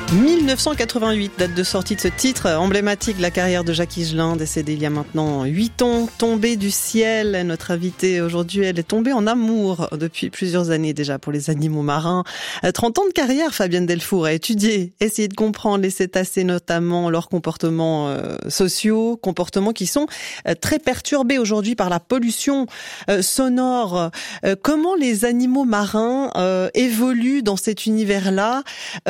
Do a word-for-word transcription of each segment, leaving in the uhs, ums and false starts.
dix-neuf cent quatre-vingt-huit, date de sortie de ce titre emblématique de la carrière de Jacques Higelin, décédé il y a maintenant huit ans. Tombée du ciel, notre invitée aujourd'hui, elle est tombée en amour depuis plusieurs années déjà pour les animaux marins. trente ans de carrière, Fabienne Delfour a étudié, essayé de comprendre les cétacés, notamment leurs comportements euh, sociaux, comportements qui sont euh, très perturbés aujourd'hui par la pollution euh, sonore. Euh, comment les animaux marins euh, évoluent dans cet univers-là?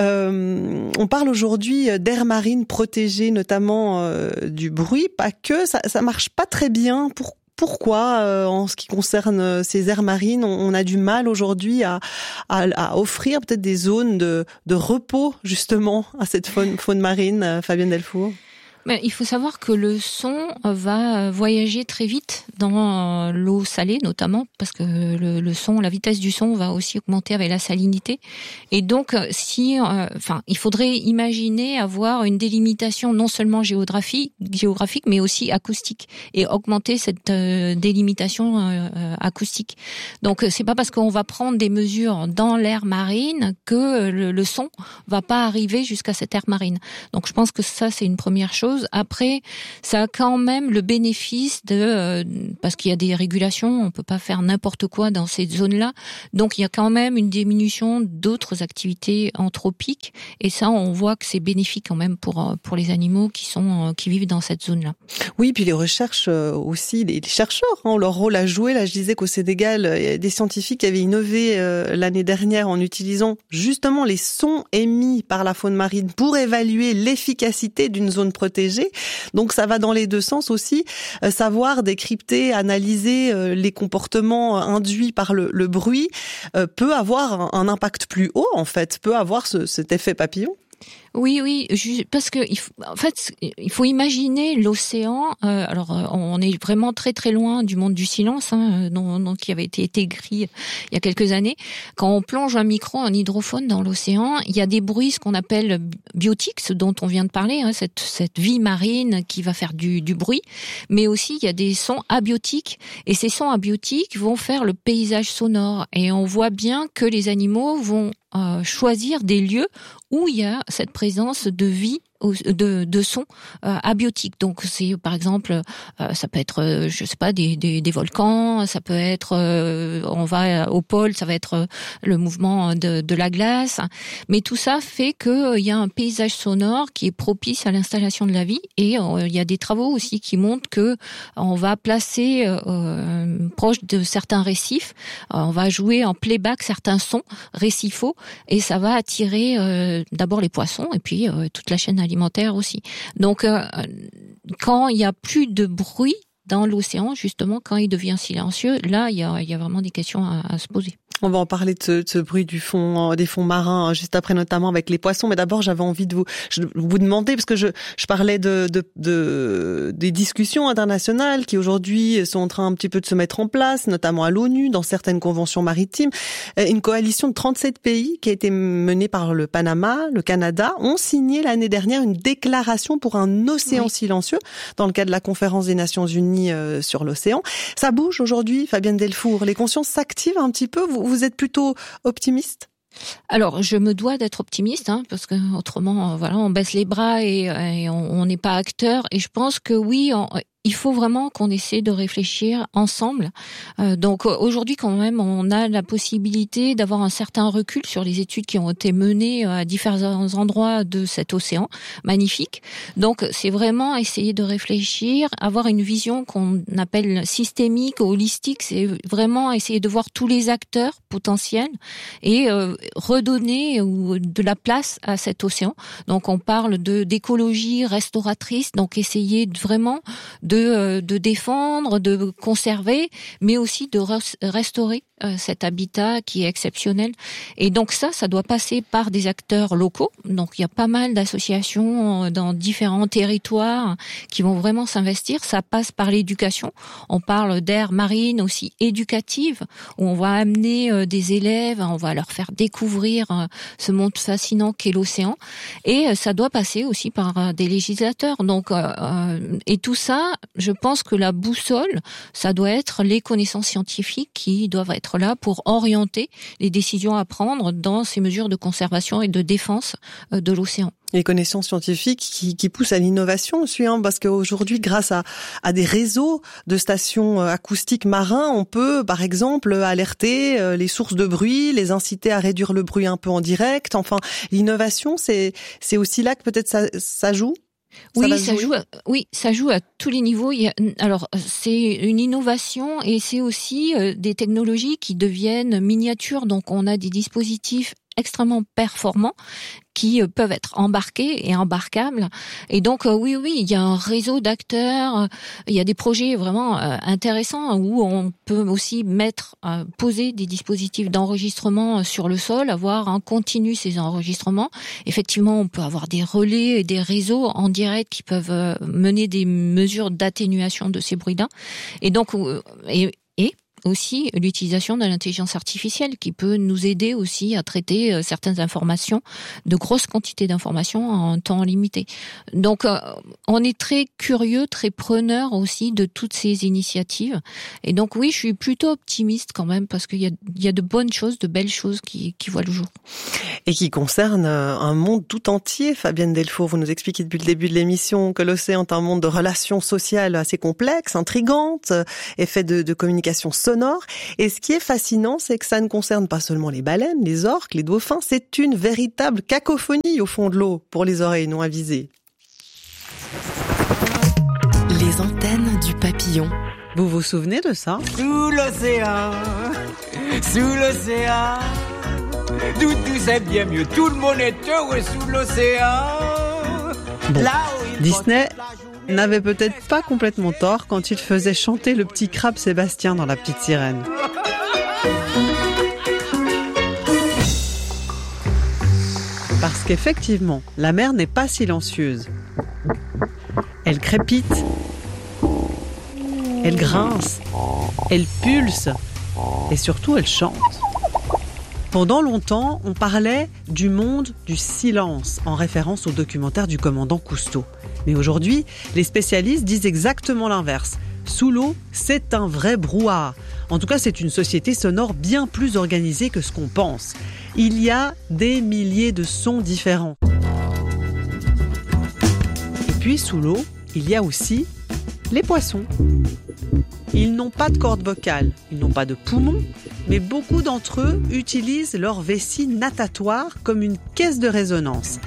euh, On parle aujourd'hui d'aires marines protégées, notamment euh, du bruit, pas que. Ça, ça marche pas très bien. Pour, pourquoi, euh, en ce qui concerne ces aires marines, on, on a du mal aujourd'hui à, à, à offrir peut-être des zones de, de repos, justement, à cette faune, faune marine, Fabienne Delfour? Mais il faut savoir que le son va voyager très vite dans l'eau salée, notamment, parce que le, le son, la vitesse du son va aussi augmenter avec la salinité. Et donc, si, euh, enfin, il faudrait imaginer avoir une délimitation non seulement géographique, géographique, mais aussi acoustique, et augmenter cette euh, délimitation euh, acoustique. Donc, c'est pas parce qu'on va prendre des mesures dans l'aire marine que le, le son va pas arriver jusqu'à cette aire marine. Donc, je pense que ça, c'est une première chose. Après, ça a quand même le bénéfice de, euh, parce qu'il y a des régulations, on peut pas faire n'importe quoi dans ces zones-là. Donc, il y a quand même une diminution d'autres activités anthropiques. Et ça, on voit que c'est bénéfique quand même pour pour les animaux qui sont qui vivent dans cette zone-là. Oui, puis les recherches aussi, les chercheurs ont leur rôle à jouer. Là, je disais qu'au Sénégal, il y a des scientifiques qui avaient innové euh, l'année dernière en utilisant justement les sons émis par la faune marine pour évaluer l'efficacité d'une zone protégée. Donc ça va dans les deux sens aussi, euh, savoir décrypter, analyser euh, les comportements induits par le, le bruit euh, peut avoir un, un impact plus haut en fait, peut avoir ce, cet effet papillon. Oui, oui, parce que il faut, en fait, il faut imaginer l'océan. Euh, alors, on est vraiment très très loin du monde du silence, hein, dont, dont, qui avait été écrit il y a quelques années. Quand on plonge un micro, un hydrophone dans l'océan, il y a des bruits, ce qu'on appelle biotiques, ce dont on vient de parler, hein, cette, cette vie marine qui va faire du, du bruit. Mais aussi, il y a des sons abiotiques, et ces sons abiotiques vont faire le paysage sonore. Et on voit bien que les animaux vont euh, choisir des lieux où il y a cette présence de vie, de, de sons euh, abiotiques. Donc c'est par exemple, euh, ça peut être, euh, je sais pas, des, des, des volcans, ça peut être, euh, on va au pôle, ça va être euh, le mouvement de, de la glace. Mais tout ça fait que euh, il y a un paysage sonore qui est propice à l'installation de la vie. Et euh, il y a des travaux aussi qui montrent que on va placer euh, proche de certains récifs, euh, on va jouer en playback certains sons récifaux, et ça va attirer euh, d'abord les poissons et puis euh, toute la chaîne alimentaire aussi. Donc, euh, quand il y a plus de bruit dans l'océan, justement, quand il devient silencieux, là, il y a, il y a vraiment des questions à, à se poser. On va en parler de ce, de ce bruit du fond, des fonds marins, juste après, notamment avec les poissons. Mais d'abord, j'avais envie de vous, je, vous demander, parce que je, je parlais de, de, de, des discussions internationales qui aujourd'hui sont en train un petit peu de se mettre en place, notamment à l'ONU, dans certaines conventions maritimes. Une coalition de trente-sept pays qui a été menée par le Panama, le Canada, ont signé l'année dernière une déclaration pour un océan oui. silencieux dans le cadre de la conférence des Nations Unies sur l'océan. Ça bouge aujourd'hui, Fabienne Delfour. Les consciences s'activent un petit peu. Vous, vous êtes plutôt optimiste ? Alors, je me dois d'être optimiste, hein, parce que autrement, voilà, on baisse les bras et, et on n'est pas acteur. Et je pense que oui, on, il faut vraiment qu'on essaie de réfléchir ensemble. Euh, donc aujourd'hui, quand même, on a la possibilité d'avoir un certain recul sur les études qui ont été menées à différents endroits de cet océan magnifique. Donc c'est vraiment essayer de réfléchir, avoir une vision qu'on appelle systémique, holistique. C'est vraiment essayer de voir tous les acteurs potentiels et euh, redonner ou de la place à cet océan. Donc on parle de d'écologie restauratrice. Donc essayer de, vraiment de De, de défendre, de conserver, mais aussi de restaurer euh, cet habitat qui est exceptionnel. Et donc ça, ça doit passer par des acteurs locaux. Donc il y a pas mal d'associations dans différents territoires qui vont vraiment s'investir. Ça passe par l'éducation. On parle d'aires marines aussi éducatives, où on va amener euh, des élèves, on va leur faire découvrir euh, ce monde fascinant qu'est l'océan. Et euh, ça doit passer aussi par euh, des législateurs. Donc euh, et tout ça, je pense que la boussole, ça doit être les connaissances scientifiques qui doivent être être là pour orienter les décisions à prendre dans ces mesures de conservation et de défense de l'océan. Les connaissances scientifiques qui, qui poussent à l'innovation aussi, hein, parce qu'aujourd'hui, grâce à, à des réseaux de stations acoustiques marins, on peut, par exemple, alerter les sources de bruit, les inciter à réduire le bruit un peu en direct. Enfin, l'innovation, c'est, c'est aussi là que peut-être ça, ça joue. Oui, ça, ça joue. À, oui, ça joue à tous les niveaux. Il y a, alors, c'est une innovation et c'est aussi euh, des technologies qui deviennent miniatures. Donc, on a des dispositifs extrêmement performants qui peuvent être embarqués et embarquables. Et donc, euh, oui, oui, il y a un réseau d'acteurs, euh, il y a des projets vraiment euh, intéressants où on peut aussi mettre, euh, poser des dispositifs d'enregistrement sur le sol, avoir en continu ces enregistrements. Effectivement, on peut avoir des relais et des réseaux en direct qui peuvent euh, mener des mesures d'atténuation de ces bruits-là. Et donc, euh, et, et aussi l'utilisation de l'intelligence artificielle qui peut nous aider aussi à traiter certaines informations, de grosses quantités d'informations en temps limité. Donc, euh, on est très curieux, très preneur aussi de toutes ces initiatives. Et donc, oui, je suis plutôt optimiste quand même parce qu'il y a, il y a de bonnes choses, de belles choses qui, qui voient le jour. Et qui concernent un monde tout entier. Fabienne Delfour, vous nous expliquez depuis le début de l'émission que l'océan est un monde de relations sociales assez complexes, intrigantes, et fait de, de communication sonore. Et ce qui est fascinant, c'est que ça ne concerne pas seulement les baleines, les orques, les dauphins, c'est une véritable cacophonie au fond de l'eau pour les oreilles non avisées. Les antennes du papillon. Vous vous souvenez de ça ? Sous l'océan, sous l'océan, tout, tout c'est bien mieux, tout le monde est heureux sous l'océan. Bon, Disney n'avait peut-être pas complètement tort quand il faisait chanter le petit crabe Sébastien dans La Petite Sirène. Parce qu'effectivement, la mer n'est pas silencieuse. Elle crépite, elle grince, elle pulse et surtout elle chante. Pendant longtemps, on parlait du monde du silence en référence au documentaire du commandant Cousteau. Mais aujourd'hui, les spécialistes disent exactement l'inverse. Sous l'eau, c'est un vrai brouhaha. En tout cas, c'est une société sonore bien plus organisée que ce qu'on pense. Il y a des milliers de sons différents. Et puis, sous l'eau, il y a aussi les poissons. Ils n'ont pas de cordes vocales, ils n'ont pas de poumons, mais beaucoup d'entre eux utilisent leur vessie natatoire comme une caisse de résonance.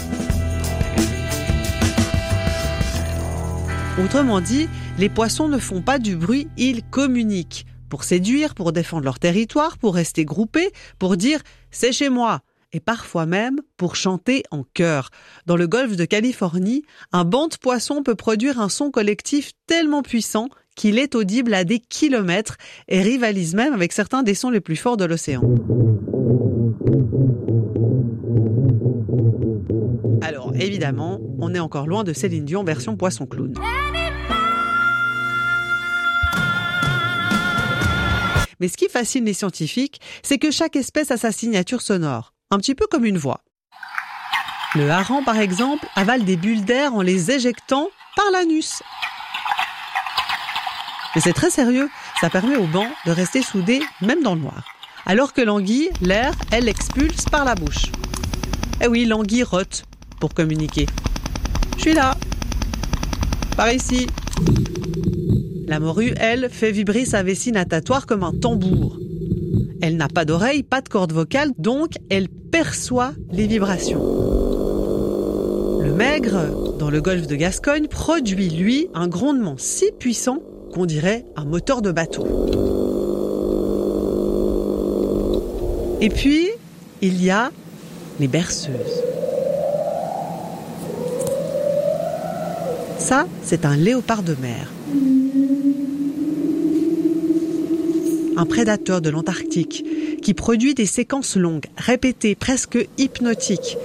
Autrement dit, les poissons ne font pas du bruit, ils communiquent. Pour séduire, pour défendre leur territoire, pour rester groupés, pour dire « c'est chez moi ». Et parfois même pour chanter en chœur. Dans le golfe de Californie, un banc de poissons peut produire un son collectif tellement puissant qu'il est audible à des kilomètres et rivalise même avec certains des sons les plus forts de l'océan. Alors évidemment, on est encore loin de Céline Dion version poisson clown. Mais ce qui fascine les scientifiques, c'est que chaque espèce a sa signature sonore. Un petit peu comme une voix. Le hareng, par exemple, avale des bulles d'air en les éjectant par l'anus. Mais c'est très sérieux, ça permet aux bancs de rester soudés même dans le noir. Alors que l'anguille, l'air, elle expulse par la bouche. Eh oui, l'anguille rote pour communiquer. Je suis là. Par ici. La morue, elle, fait vibrer sa vessie natatoire comme un tambour. Elle n'a pas d'oreille, pas de corde vocale, donc elle perçoit les vibrations. Le maigre, dans le golfe de Gascogne, produit, lui, un grondement si puissant qu'on dirait un moteur de bateau. Et puis, il y a les berceuses. Ça, c'est un léopard de mer. Un prédateur de l'Antarctique qui produit des séquences longues, répétées, presque hypnotiques.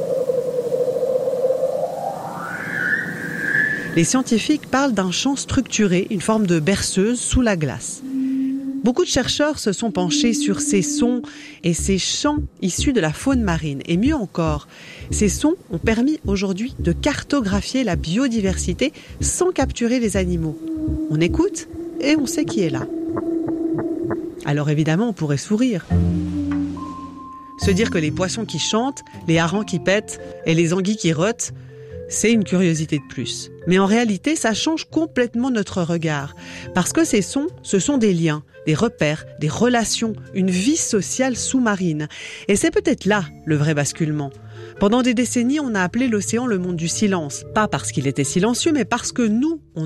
Les scientifiques parlent d'un chant structuré, une forme de berceuse sous la glace. Beaucoup de chercheurs se sont penchés sur ces sons et ces chants issus de la faune marine. Et mieux encore, ces sons ont permis aujourd'hui de cartographier la biodiversité sans capturer les animaux. On écoute et on sait qui est là. Alors évidemment, on pourrait sourire. Se dire que les poissons qui chantent, les harengs qui pètent et les anguilles qui rôtent, c'est une curiosité de plus. Mais en réalité, ça change complètement notre regard. Parce que ces sons, ce sont des liens, des repères, des relations, une vie sociale sous-marine. Et c'est peut-être là le vrai basculement. Pendant des décennies, on a appelé l'océan le monde du silence. Pas parce qu'il était silencieux, mais parce que nous, on